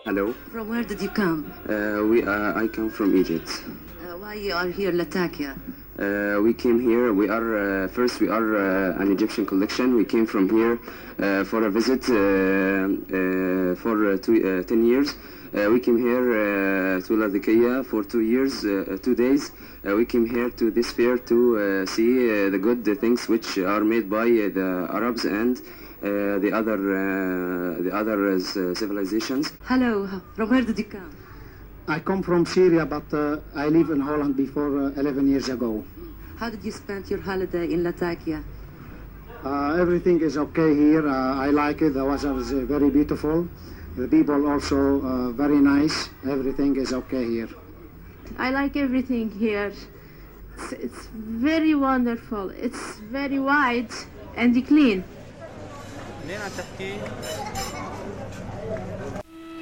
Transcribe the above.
Hello. From where did you come? I come from Egypt. Why you are here, Latakia? We came here. We are an Egyptian collection. We came from here for a visit for 10 years. We came here to Latakia for 2 years, 2 days. We came here to this fair to see the good things which are made by the Arabs and the other civilizations. Hello, from where did you come? I come from Syria, but I live in Holland before 11 years ago. How did you spend your holiday in Latakia? Everything is okay here. I like it. The weather is very beautiful. The people also very nice. Everything is okay here. I like everything here. It's very wonderful. It's very wide and clean. منين عم تحكي؟